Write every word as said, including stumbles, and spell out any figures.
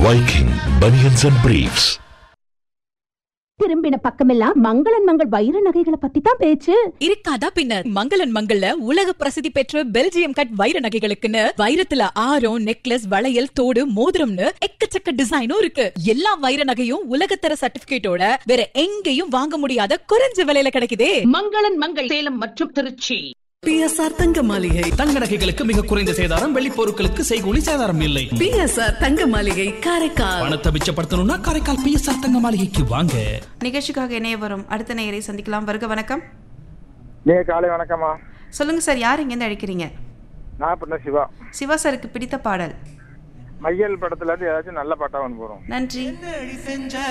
Viking Bunions and Briefs. திரும்பின பக்கமெல்லாம் மங்களன் மங்கள் வைர நகைகளை பத்தி தான் பேச்சு. இருக்காதா பின்ன? மங்களன் மங்கள்ல உலக பிரசித்தி பெற்ற பெல்ஜியம் கட் வைர நகைகளுக்குன்னு வைரத்துல ஆரம், நெக்லஸ், வளையல், தோடு, மோதிரம்னு எக்கச்சக்க டிசைனும் இருக்கு. எல்லா வைர நகையும் உலகத்தர சர்டிபிகேட்டோட வேற எங்கேயும் வாங்க முடியாத குறைஞ்ச விலையில கிடைக்குதே. மங்களன் மங்கள் சேலம் மற்றும் திருச்சி. பி எஸ் ஆர் தங்க மாளிகை. தங்க நகைகளுக்கு மிக குறைந்த சேதாரம், வெள்ளி பொருட்களுக்கு செய்கூலி சேதாரம் இல்லை. பி எஸ் ஆர் தங்க மாளிகை காரைக்கால். பணத்தை மிச்சப்படுத்தணும்னா காரைக்கால் பி எஸ் ஆர் தங்க மாளிகைக்கு வாங்க. நிகழ்ச்சிக்காக இணைய வரும் அடுத்த நேயரை சந்திக்கலாம். வருக வணக்கம். காலை வணக்கம்மா. சொல்லுங்க சார், யார் இங்க இருந்து அழைக்கிறீங்க? நான் பண்ண சிவா. சிவா சாருக்கு பிடித்த பாடல் மையல் படத்துல இருந்து ஏதாச்சும் நல்ல பாட்டா வந்து போறோம். நன்றி.